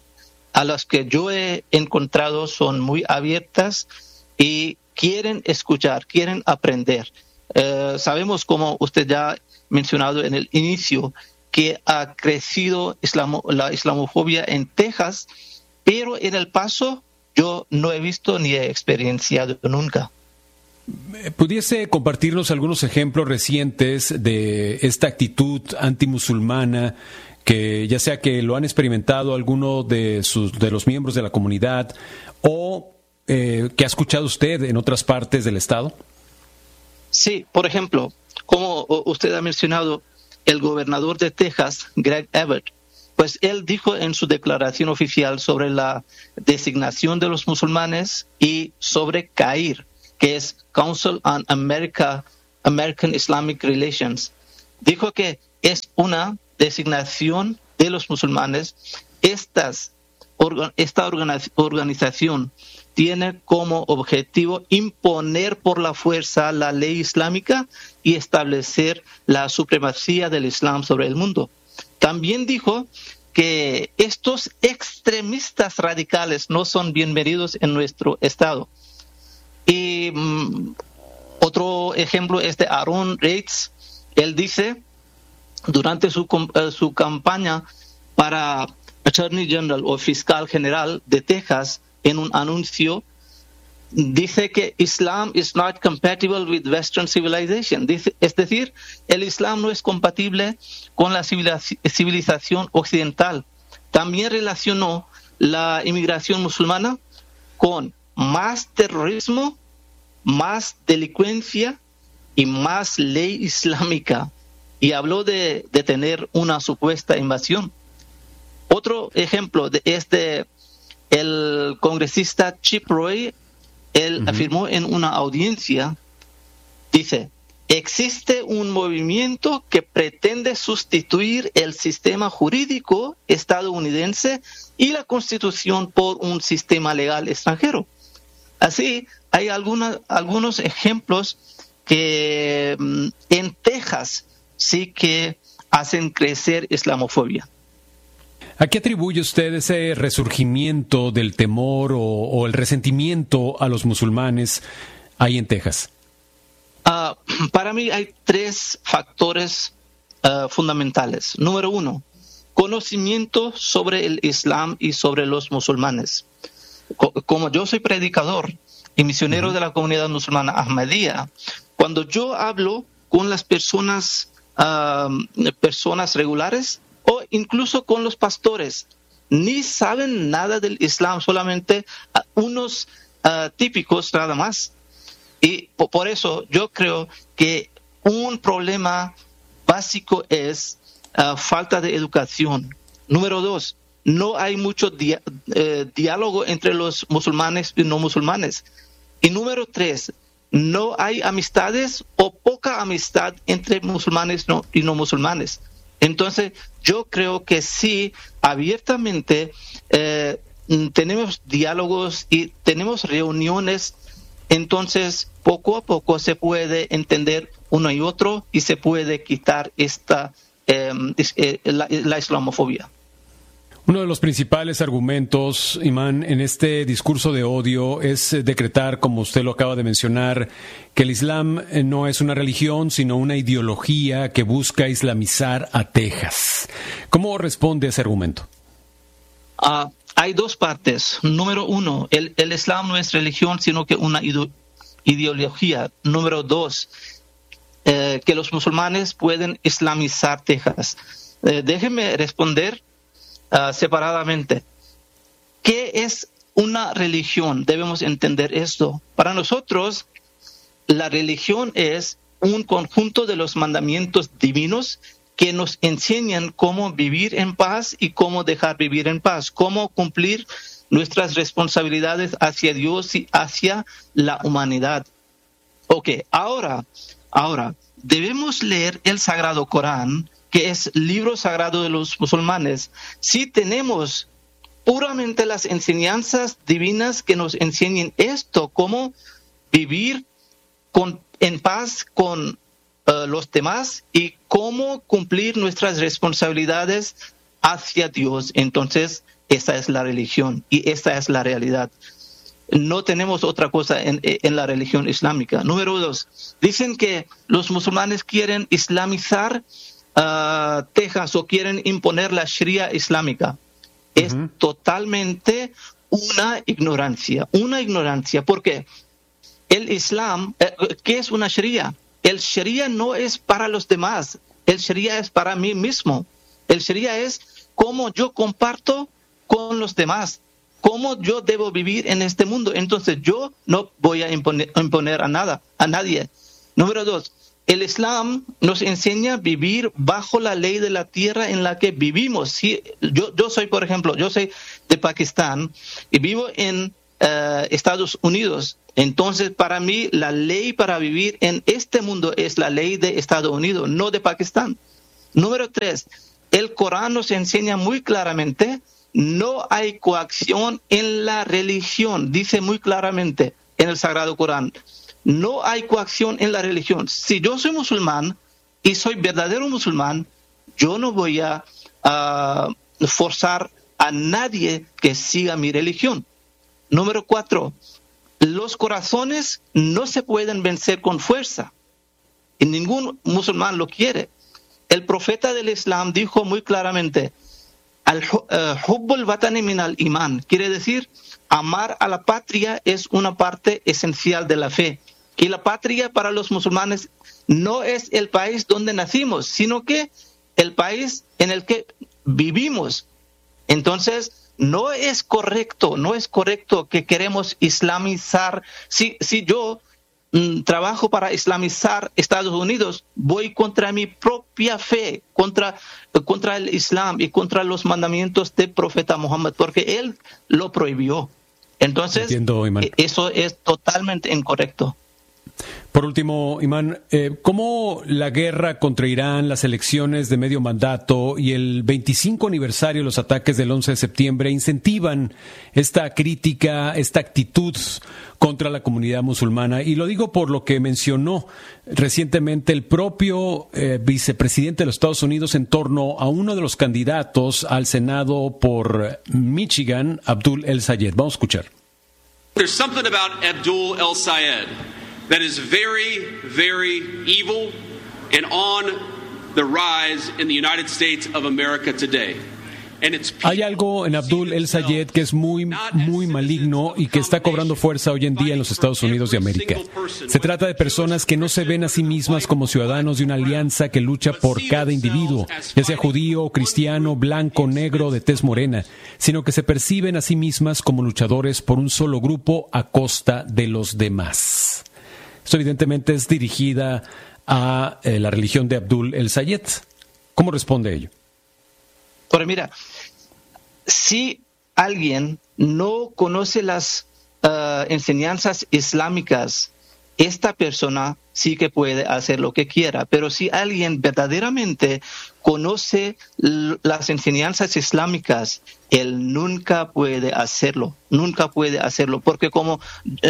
a las que yo he encontrado son muy abiertas y quieren escuchar, quieren aprender. Sabemos, como usted ya ha mencionado en el inicio, que ha crecido la islamofobia en Texas, pero en El Paso yo no he visto ni he experienciado nunca. ¿Pudiese compartirnos algunos ejemplos recientes de esta actitud antimusulmana, que ya sea que lo han experimentado alguno de los miembros de la comunidad o que ha escuchado usted en otras partes del estado? Sí, por ejemplo, como usted ha mencionado, el gobernador de Texas, Greg Abbott, pues él dijo en su declaración oficial sobre la designación de los musulmanes y sobre CAIR, que es Council on American Islamic Relations, dijo que es una designación de los musulmanes. Esta organización tiene como objetivo imponer por la fuerza la ley islámica y establecer la supremacía del Islam sobre el mundo. También dijo que estos extremistas radicales no son bienvenidos en nuestro estado. Y otro ejemplo es de Aaron Reitz. Él dice, durante su campaña para Attorney General o Fiscal General de Texas, en un anuncio, dice que Islam is not compatible with Western civilization. Es decir, el Islam no es compatible con la civilización occidental. También relacionó la inmigración musulmana con más terrorismo, más delincuencia y más ley islámica. Y habló de tener una supuesta invasión. Otro ejemplo es de el congresista Chip Roy. Él afirmó en una audiencia, dice, existe un movimiento que pretende sustituir el sistema jurídico estadounidense y la Constitución por un sistema legal extranjero. Así, hay algunos ejemplos que en Texas sí que hacen crecer islamofobia. ¿A qué atribuye usted ese resurgimiento del temor o el resentimiento a los musulmanes ahí en Texas? Para mí hay 3 factores fundamentales. Número 1, conocimiento sobre el Islam y sobre los musulmanes. Como yo soy predicador y misionero de la comunidad musulmana Ahmadía, cuando yo hablo con las personas regulares, o incluso con los pastores, ni saben nada del Islam, solamente unos típicos nada más. Y por eso yo creo que un problema básico es falta de educación. Número 2, no hay mucho diálogo entre los musulmanes y no musulmanes. Y número 3, no hay amistades o poca amistad entre musulmanes y no musulmanes. Entonces, yo creo que sí, abiertamente tenemos diálogos y tenemos reuniones, entonces poco a poco se puede entender uno y otro y se puede quitar la islamofobia. Uno de los principales argumentos, Imán, en este discurso de odio es decretar, como usted lo acaba de mencionar, que el Islam no es una religión, sino una ideología que busca islamizar a Texas. ¿Cómo responde ese argumento? Hay 2 partes. Número 1, el Islam no es religión, sino que una ideología. Número 2, que los musulmanes pueden islamizar Texas. Déjeme responder separadamente. ¿Qué es una religión? Debemos entender esto. Para nosotros, la religión es un conjunto de los mandamientos divinos que nos enseñan cómo vivir en paz y cómo dejar vivir en paz, cómo cumplir nuestras responsabilidades hacia Dios y hacia la humanidad. Ok, ahora debemos leer el Sagrado Corán, que es libro sagrado de los musulmanes. Si tenemos puramente las enseñanzas divinas que nos enseñen esto, cómo vivir en paz con los demás y cómo cumplir nuestras responsabilidades hacia Dios, entonces Esta es la religión y esta es la realidad. No tenemos otra cosa en la religión islámica. Número 2, dicen que los musulmanes quieren islamizar Texas o quieren imponer la Sharia islámica. Es totalmente una ignorancia. Porque el Islam, ¿qué es una Sharia? El Sharia no es para los demás. El Sharia es para mí mismo. El Sharia es cómo yo comparto con los demás, cómo yo debo vivir en este mundo. Entonces yo no voy a imponer a nadie. Número 2, el Islam nos enseña a vivir bajo la ley de la tierra en la que vivimos. Sí, yo soy, por ejemplo, yo soy de Pakistán y vivo en Estados Unidos. Entonces, para mí, la ley para vivir en este mundo es la ley de Estados Unidos, no de Pakistán. Número 3, el Corán nos enseña muy claramente: no hay coacción en la religión. Dice muy claramente en el Sagrado Corán: no hay coacción en la religión. Si yo soy musulmán y soy verdadero musulmán, yo no voy a forzar a nadie que siga mi religión. Número 4, los corazones no se pueden vencer con fuerza. Y ningún musulmán lo quiere. El profeta del Islam dijo muy claramente: Hubbul watani minal iman, quiere decir, amar a la patria es una parte esencial de la fe. Y la patria para los musulmanes no es el país donde nacimos, sino que el país en el que vivimos. Entonces, no es correcto que queremos islamizar. Si yo trabajo para islamizar Estados Unidos, voy contra mi propia fe, contra el Islam y contra los mandamientos del profeta Muhammad, porque él lo prohibió. Entonces, eso es totalmente incorrecto. Por último, Imán, ¿cómo la guerra contra Irán, las elecciones de medio mandato y el 25 aniversario de los ataques del 11 de septiembre incentivan esta crítica, esta actitud contra la comunidad musulmana? Y lo digo por lo que mencionó recientemente el propio vicepresidente de los Estados Unidos en torno a uno de los candidatos al Senado por Michigan, Abdul El-Sayed. Vamos a escuchar. There's something about Abdul El-Sayed that is very, very evil and on the rise in the United States of America today. Hay algo en Abdul El-Sayed que es muy maligno y que está cobrando fuerza hoy en día en los Estados Unidos de América. Se trata de personas que no se ven a sí mismas como ciudadanos de una alianza que lucha por cada individuo, ya sea judío, cristiano, blanco, negro, de tez morena, sino que se perciben a sí mismas como luchadores por un solo grupo a costa de los demás. Esto evidentemente es dirigida a la religión de Abdul El-Sayed. ¿Cómo responde a ello? Pero mira, si alguien no conoce las enseñanzas islámicas, esta persona sí que puede hacer lo que quiera. Pero si alguien verdaderamente conoce las enseñanzas islámicas, él nunca puede hacerlo. Porque como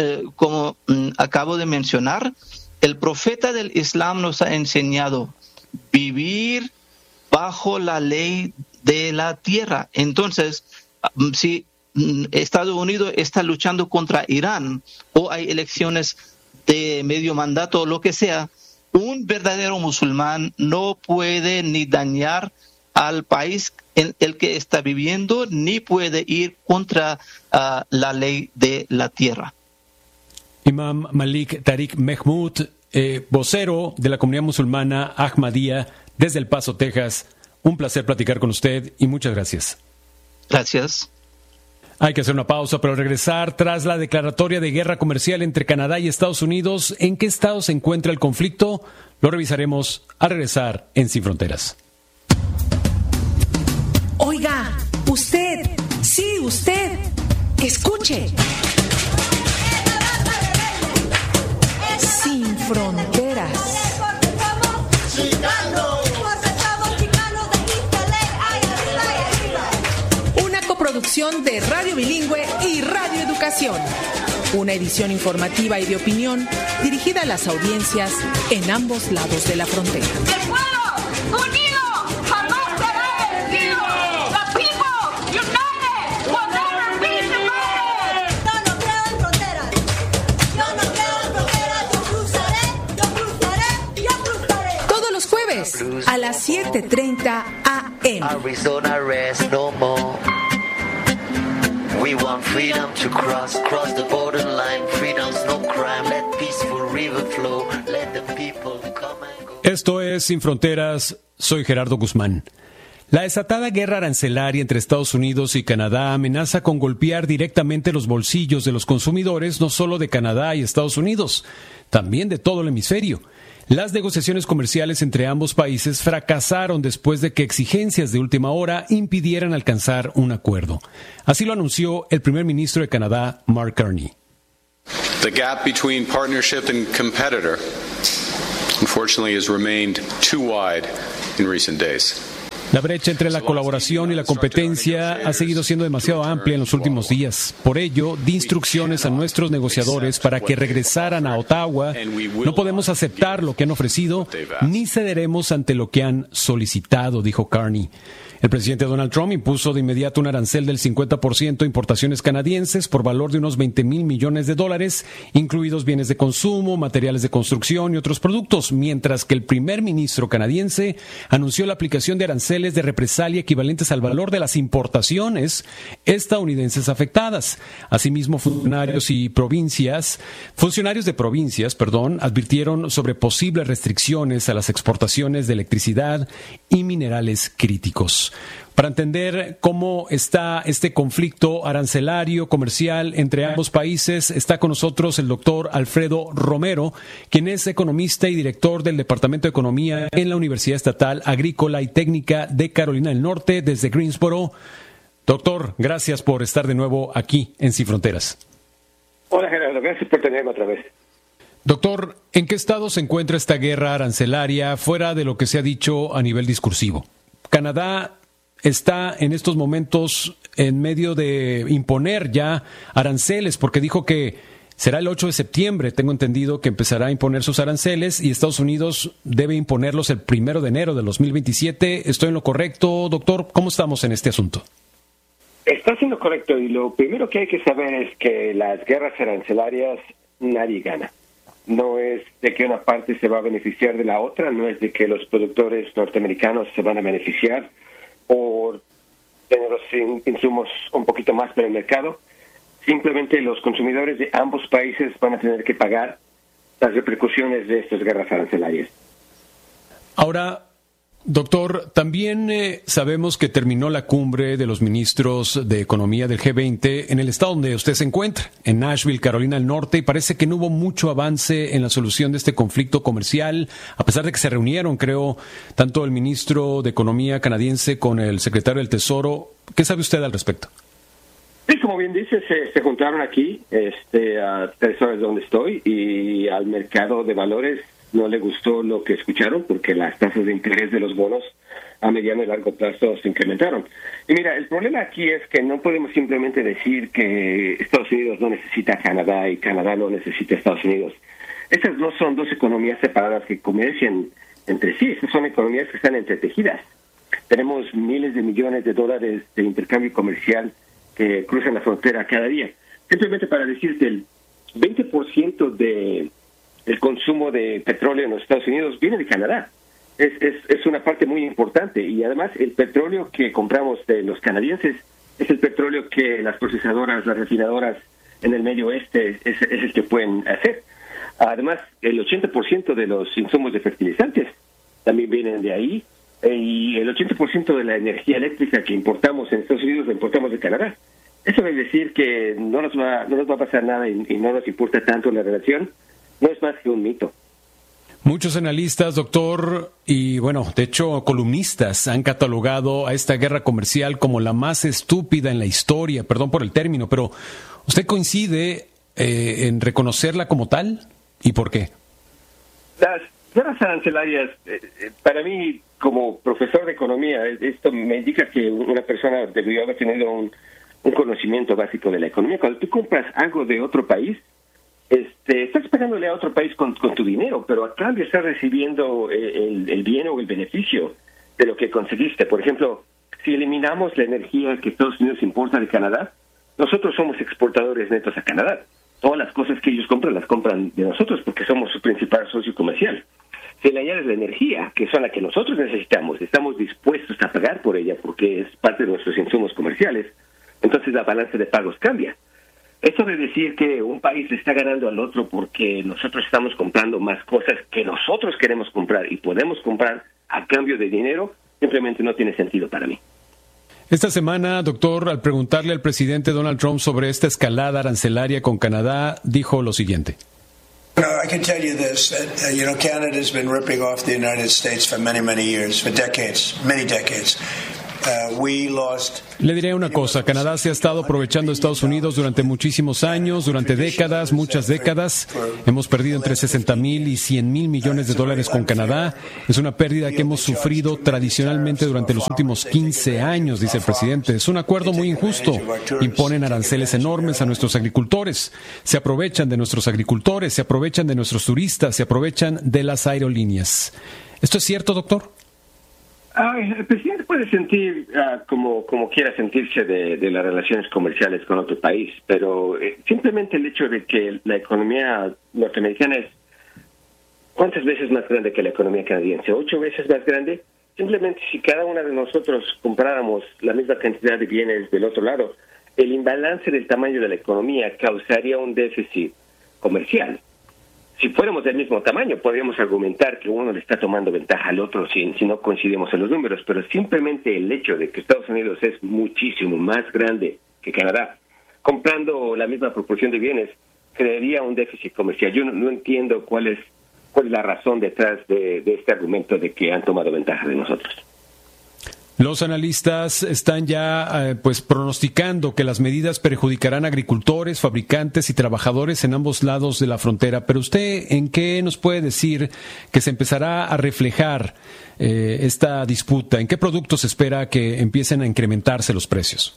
acabo de mencionar, el profeta del Islam nos ha enseñado vivir bajo la ley de la tierra. Entonces, si Estados Unidos está luchando contra Irán o hay elecciones de medio mandato o lo que sea, un verdadero musulmán no puede ni dañar al país en el que está viviendo, ni puede ir contra la ley de la tierra. Imam Malik Tariq Mehmood, vocero de la comunidad musulmana Ahmadiyya desde El Paso, Texas. Un placer platicar con usted y muchas gracias. Gracias. Hay que hacer una pausa, pero regresar tras la declaratoria de guerra comercial entre Canadá y Estados Unidos. ¿En qué estado se encuentra el conflicto? Lo revisaremos al regresar en Sin Fronteras. Oiga, usted, escuche. Sin Fronteras. Producción de Radio Bilingüe y Radio Educación. Una edición informativa y de opinión dirigida a las audiencias en ambos lados de la frontera. ¡El pueblo unido jamás será vencido! ¡The people united 7:30 AM. Arizona rest no more. We want freedom to cross the borderline. Freedom's no crime. Let peaceful river flow. Let the people come and go. Esto es Sin Fronteras. Soy Gerardo Guzmán. La desatada guerra arancelaria entre Estados Unidos y Canadá amenaza con golpear directamente los bolsillos de los consumidores, no solo de Canadá y Estados Unidos, también de todo el hemisferio. Las negociaciones comerciales entre ambos países fracasaron después de que exigencias de última hora impidieran alcanzar un acuerdo. Así lo anunció el primer ministro de Canadá, Mark Carney. The gap between partnership and competitor, unfortunately, has remained too wide in recent days. La brecha entre la colaboración y la competencia ha seguido siendo demasiado amplia en los últimos días. Por ello, di instrucciones a nuestros negociadores para que regresaran a Ottawa. No podemos aceptar lo que han ofrecido, ni cederemos ante lo que han solicitado, dijo Carney. El presidente Donald Trump impuso de inmediato un arancel del 50% a importaciones canadienses por valor de unos $20,000 millones, incluidos bienes de consumo, materiales de construcción y otros productos, mientras que el primer ministro canadiense anunció la aplicación de aranceles de represalia equivalentes al valor de las importaciones estadounidenses afectadas. Asimismo, funcionarios de provincias, advirtieron sobre posibles restricciones a las exportaciones de electricidad y minerales críticos. Para entender cómo está este conflicto arancelario comercial entre ambos países, está con nosotros el doctor Alfredo Romero, quien es economista y director del Departamento de Economía en la Universidad Estatal Agrícola y Técnica de Carolina del Norte, desde Greensboro. Doctor, gracias por estar de nuevo aquí en Sin Fronteras. Hola Gerardo, gracias por tenerme otra vez. Doctor, ¿en qué estado se encuentra esta guerra arancelaria fuera de lo que se ha dicho a nivel discursivo? Canadá está en estos momentos en medio de imponer ya aranceles, porque dijo que será el 8 de septiembre, tengo entendido, que empezará a imponer sus aranceles, y Estados Unidos debe imponerlos el 1 de enero del 2027. ¿Estoy en lo correcto, doctor? ¿Cómo estamos en este asunto? Estás en lo correcto, y lo primero que hay que saber es que las guerras arancelarias nadie gana. No es de que una parte se va a beneficiar de la otra, no es de que los productores norteamericanos se van a beneficiar por tener los insumos un poquito más para el mercado. Simplemente los consumidores de ambos países van a tener que pagar las repercusiones de estas guerras arancelarias. Ahora, doctor, también sabemos que terminó la cumbre de los ministros de Economía del G20 en el estado donde usted se encuentra, en Nashville, Carolina del Norte, y parece que no hubo mucho avance en la solución de este conflicto comercial, a pesar de que se reunieron, creo, tanto el ministro de Economía canadiense con el secretario del Tesoro. ¿Qué sabe usted al respecto? Sí, como bien dice, se juntaron aquí, a 3 horas de donde estoy, y al mercado de valores no le gustó lo que escucharon, porque las tasas de interés de los bonos a mediano y largo plazo se incrementaron. Y mira, el problema aquí es que no podemos simplemente decir que Estados Unidos no necesita a Canadá y Canadá no necesita a Estados Unidos. Estas no son dos economías separadas que comercian entre sí, estas son economías que están entretejidas. Tenemos miles de millones de dólares de intercambio comercial que cruzan la frontera cada día. Simplemente para decirte, el 20% de el consumo de petróleo en los Estados Unidos viene de Canadá. Es una parte muy importante, y además el petróleo que compramos de los canadienses es el petróleo que las procesadoras, las refinadoras en el Medio Oeste es el que pueden hacer. Además, el 80% de los insumos de fertilizantes también vienen de ahí, y el 80% de la energía eléctrica que importamos en Estados Unidos la importamos de Canadá. Eso es decir que no nos va a pasar nada y no nos importa tanto la relación. No es más que un mito. Muchos analistas, doctor, y bueno, de hecho columnistas han catalogado a esta guerra comercial como la más estúpida en la historia, perdón por el término, pero ¿usted coincide en reconocerla como tal? ¿Y por qué? Las guerras arancelarias, para mí, como profesor de economía, esto me indica que una persona debió haber tenido un conocimiento básico de la economía. Cuando tú compras algo de otro país, estás pagándole a otro país con tu dinero, pero a cambio estás recibiendo el bien o el beneficio de lo que conseguiste. Por ejemplo, si eliminamos la energía que Estados Unidos importa de Canadá, nosotros somos exportadores netos a Canadá. Todas las cosas que ellos compran las compran de nosotros porque somos su principal socio comercial. se le añade la energía, que son la que nosotros necesitamos, estamos dispuestos a pagar por ella porque es parte de nuestros insumos comerciales, entonces la balanza de pagos cambia. Eso de decir que un país le está ganando al otro porque nosotros estamos comprando más cosas que nosotros queremos comprar y podemos comprar a cambio de dinero, simplemente no tiene sentido para mí. Esta semana, doctor, al preguntarle al presidente Donald Trump sobre esta escalada arancelaria con Canadá, dijo lo siguiente. I can tell you this, that, Canada has been ripping off the United States for many, many years, for decades, many decades. Le diré una cosa, Canadá se ha estado aprovechando de Estados Unidos durante muchísimos años, durante décadas, muchas décadas. Hemos perdido entre 60,000 y 100,000 millones de dólares con Canadá. Es una pérdida que hemos sufrido tradicionalmente durante los últimos 15 años, dice el presidente. Es un acuerdo muy injusto. Imponen aranceles enormes a nuestros agricultores. Se aprovechan de nuestros agricultores, se aprovechan de nuestros turistas, se aprovechan de las aerolíneas. ¿Esto es cierto, doctor? El presidente puede sentir como quiera sentirse de las relaciones comerciales con otro país, pero simplemente el hecho de que la economía norteamericana es ¿cuántas veces más grande que la economía canadiense? 8 veces más grande. Simplemente si cada una de nosotros compráramos la misma cantidad de bienes del otro lado, el imbalance del tamaño de la economía causaría un déficit comercial. Si fuéramos del mismo tamaño, podríamos argumentar que uno le está tomando ventaja al otro si no coincidimos en los números, pero simplemente el hecho de que Estados Unidos es muchísimo más grande que Canadá, comprando la misma proporción de bienes, crearía un déficit comercial. Yo no entiendo cuál es la razón detrás de este argumento de que han tomado ventaja de nosotros. Los analistas están ya pronosticando que las medidas perjudicarán a agricultores, fabricantes y trabajadores en ambos lados de la frontera. Pero usted, ¿en qué nos puede decir que se empezará a reflejar esta disputa? ¿En qué productos espera que empiecen a incrementarse los precios?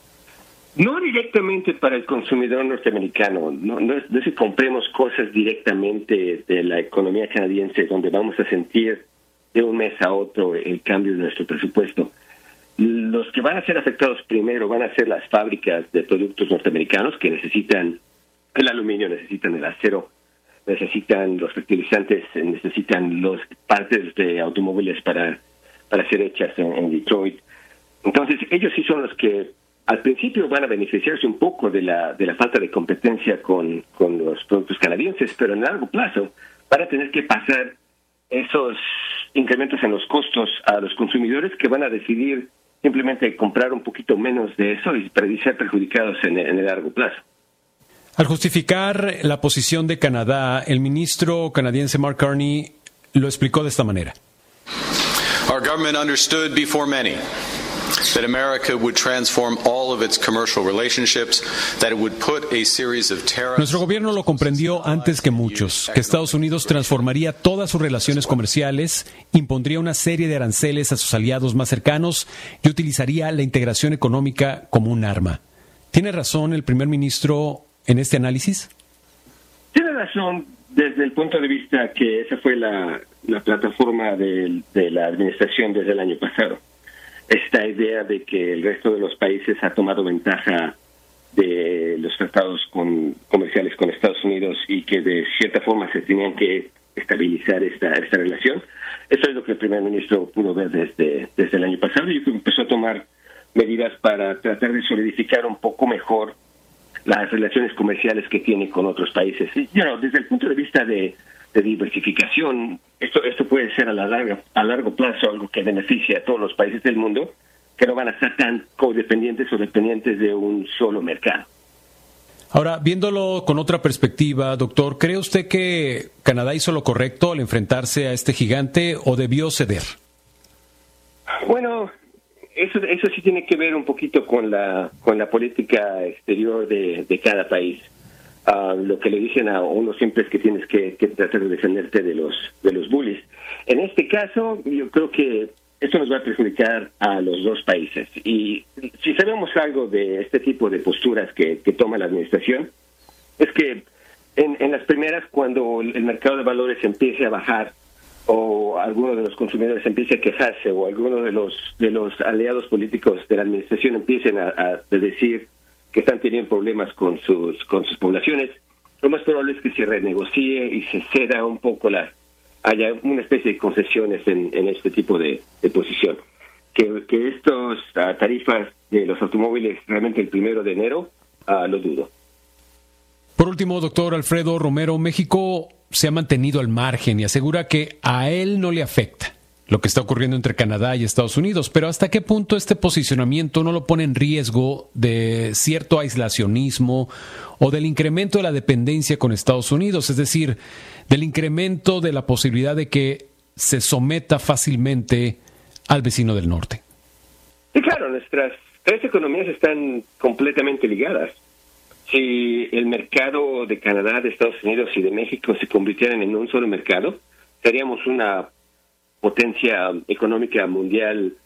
No directamente para el consumidor norteamericano. No es que compremos cosas directamente de la economía canadiense donde vamos a sentir de un mes a otro el cambio de nuestro presupuesto. Los que van a ser afectados primero van a ser las fábricas de productos norteamericanos que necesitan el aluminio, necesitan el acero, necesitan los fertilizantes, necesitan los partes de automóviles para ser hechas en Detroit. Entonces, ellos sí son los que al principio van a beneficiarse un poco de la falta de competencia con los productos canadienses, pero en largo plazo van a tener que pasar esos incrementos en los costos a los consumidores que van a decidir simplemente comprar un poquito menos de eso y ser perjudicados en el largo plazo. Al justificar la posición de Canadá, el ministro canadiense Mark Carney lo explicó de esta manera. Our government understood before many that America would transform all of its commercial relationships, that it would put a series of tariffs. Nuestro gobierno lo comprendió antes que muchos, que Estados Unidos transformaría todas sus relaciones comerciales, impondría una serie de aranceles a sus aliados más cercanos y utilizaría la integración económica como un arma. ¿Tiene razón el primer ministro en este análisis? Tiene razón desde el punto de vista que esa fue la plataforma de la administración desde el año pasado. Esta idea de que el resto de los países ha tomado ventaja de los tratados comerciales con Estados Unidos y que de cierta forma se tenían que estabilizar esta relación. Eso es lo que el primer ministro pudo ver desde el año pasado y empezó a tomar medidas para tratar de solidificar un poco mejor las relaciones comerciales que tiene con otros países. Desde el punto de vista de diversificación, esto puede ser a largo plazo algo que beneficia a todos los países del mundo, que no van a estar tan codependientes o dependientes de un solo mercado. Ahora, viéndolo con otra perspectiva, doctor, ¿cree usted que Canadá hizo lo correcto al enfrentarse a este gigante o debió ceder? Bueno, eso sí tiene que ver un poquito con la política exterior de cada país. Lo que le dicen a uno siempre es que tienes que tratar de defenderte de los bullies. En este caso, yo creo que esto nos va a perjudicar a los dos países. Y si sabemos algo de este tipo de posturas que toma la administración, es que en las primeras, cuando el mercado de valores empiece a bajar, o alguno de los consumidores empiece a quejarse, o alguno de los aliados políticos de la administración empiecen a decir que están teniendo problemas con sus poblaciones, lo más probable es que se renegocie y se ceda un poco la haya una especie de concesiones en este tipo de posición. Que estos tarifas de los automóviles realmente el 1 de enero, lo dudo. Por último, doctor Alfredo Romero, México se ha mantenido al margen y asegura que a él no le afecta lo que está ocurriendo entre Canadá y Estados Unidos, pero ¿hasta qué punto este posicionamiento no lo pone en riesgo de cierto aislacionismo o del incremento de la dependencia con Estados Unidos? Es decir, del incremento de la posibilidad de que se someta fácilmente al vecino del norte. Sí, claro, nuestras tres economías están completamente ligadas. Si el mercado de Canadá, de Estados Unidos y de México se convirtieran en un solo mercado, seríamos una potencia económica mundial